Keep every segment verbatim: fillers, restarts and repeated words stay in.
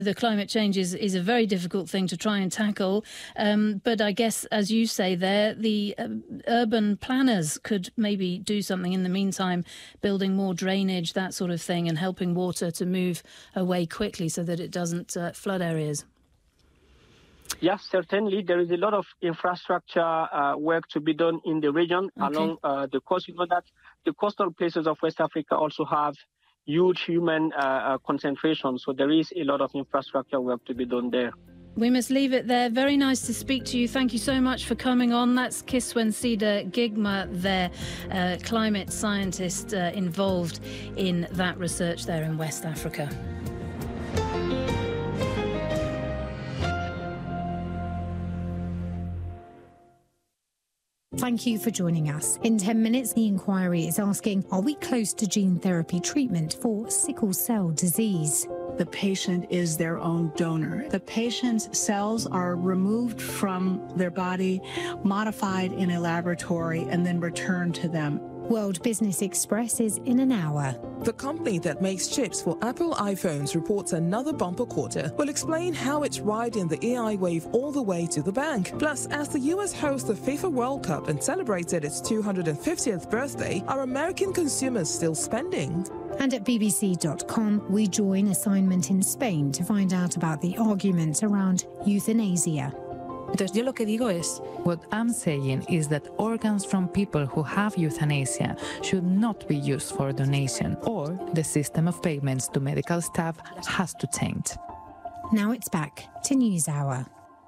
The climate change is, is a very difficult thing to try and tackle. Um, but I guess, as you say there, the uh, urban planners could maybe do something in the meantime, building more drainage, that sort of thing, and helping water to move away quickly so that it doesn't uh, flood areas. Yes, certainly. There is a lot of infrastructure uh, work to be done in the region okay. along uh, the coast. You know that the coastal places of West Africa also have huge human uh, uh, concentration. So there is a lot of infrastructure work to be done there. We must leave it there. Very nice to speak to you. Thank you so much for coming on. That's Kiswensida Gigma there, uh, climate scientist uh, involved in that research there in West Africa. Thank you for joining us. In ten minutes, the inquiry is asking, are we close to gene therapy treatment for sickle cell disease? The patient is their own donor. The patient's cells are removed from their body, modified in a laboratory, and then returned to them. World Business Express is in an hour. The company that makes chips for Apple iPhones reports another bumper quarter. We'll explain how it's riding the A I wave all the way to the bank. Plus, as the U S hosts the FIFA World Cup and celebrated its two hundred fiftieth birthday, are American consumers still spending? And at B B C dot com, we join Assignment in Spain to find out about the argument around euthanasia. Entonces yo lo que digo es, what I'm saying is that organs from people who have euthanasia should not be used for donation, or the system of payments to medical staff has to change. Now it's back to NewsHour.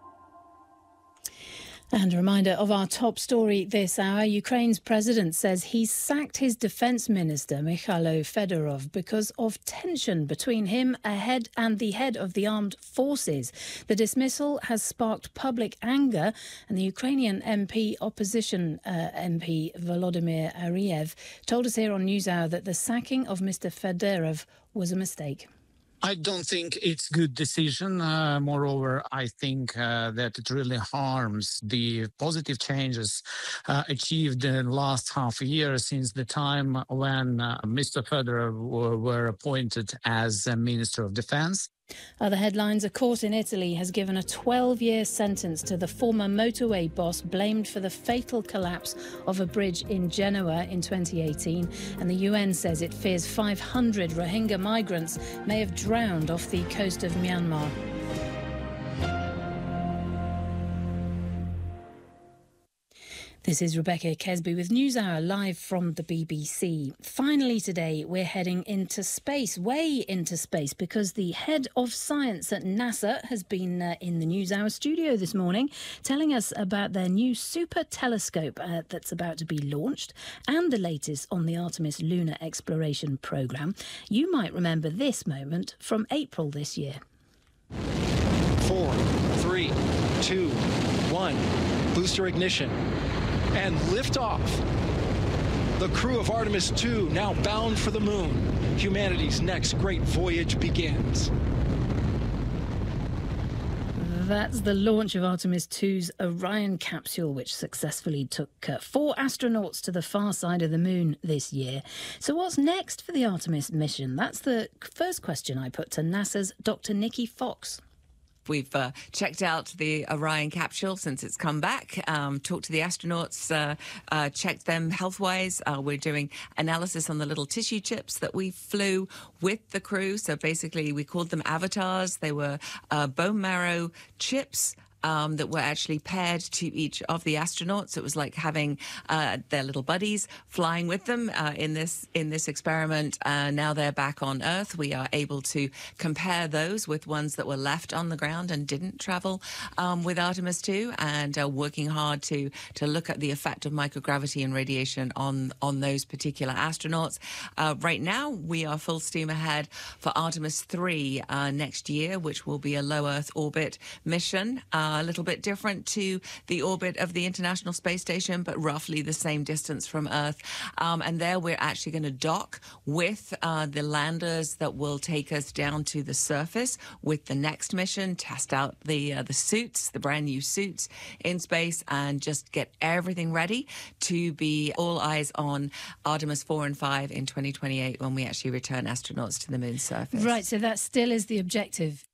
And a reminder of our top story this hour. Ukraine's president says he's sacked his defence minister, Mikhailo Fedorov, because of tension between him ahead and the head of the armed forces. The dismissal has sparked public anger, and the Ukrainian M P, opposition uh, M P Volodymyr Ariev, told us here on NewsHour that the sacking of Mister Fedorov was a mistake. I don't think it's a good decision. Uh, moreover, I think uh, that it really harms the positive changes uh, achieved in the last half a year since the time when uh, Mister Fedorov were, were appointed as uh, Minister of Defense. Other headlines: a court in Italy has given a twelve-year sentence to the former motorway boss blamed for the fatal collapse of a bridge in Genoa in twenty eighteen. And the U N says it fears five hundred Rohingya migrants may have drowned off the coast of Myanmar. This is Rebecca Kesby with NewsHour live from the B B C. Finally today, we're heading into space, way into space, because the head of science at NASA has been uh, in the NewsHour studio this morning telling us about their new super telescope uh, that's about to be launched and the latest on the Artemis lunar exploration programme. You might remember this moment from April this year. Four, three, two, one, booster ignition. And liftoff. The crew of Artemis two now bound for the moon. Humanity's next great voyage begins. That's the launch of Artemis two's Orion capsule, which successfully took uh, four astronauts to the far side of the moon this year. So what's next for the Artemis mission? That's the first question I put to NASA's Doctor Nikki Fox. We've uh, checked out the Orion capsule since it's come back, um, talked to the astronauts, uh, uh, checked them health-wise. Uh, we're doing analysis on the little tissue chips that we flew with the crew. So basically, we called them avatars. They were uh, bone marrow chips Um, that were actually paired to each of the astronauts. It was like having uh, their little buddies flying with them uh, in this in this experiment. Uh, now they're back on Earth. We are able to compare those with ones that were left on the ground and didn't travel um, with Artemis two, and uh, working hard to to look at the effect of microgravity and radiation on on those particular astronauts. Uh, right now, we are full steam ahead for Artemis three uh, next year, which will be a low Earth orbit mission. Uh, A little bit different to the orbit of the International Space Station, but roughly the same distance from Earth. Um, and there we're actually going to dock with uh, the landers that will take us down to the surface with the next mission, test out the uh, the suits, the brand new suits in space, and just get everything ready to be all eyes on Artemis four and five in twenty twenty-eight when we actually return astronauts to the moon's surface. Right, so that still is the objective.